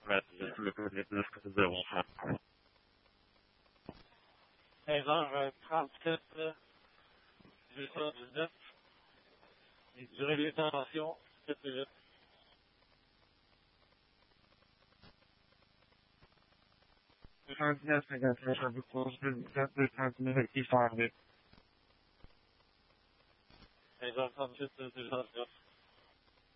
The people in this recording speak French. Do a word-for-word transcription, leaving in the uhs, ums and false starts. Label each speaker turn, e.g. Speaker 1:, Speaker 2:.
Speaker 1: mettre le cognitif zéro cinq.
Speaker 2: seize heures trente-sept, deux cent dix-neuf. Et durée de détention, sept minutes.
Speaker 1: deux cent dix-neuf, cinquante-neuf, un peu close, deux cent dix-neuf, qui s'en vite.
Speaker 2: seize heures trente-huit, deux cent dix-neuf.